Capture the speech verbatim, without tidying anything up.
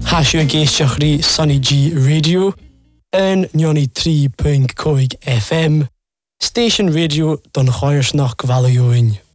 Hasio géisteach rí Sunny G Radio yn nioni tri pwynt coig F M, Station Radio don Choirsnach Valioin.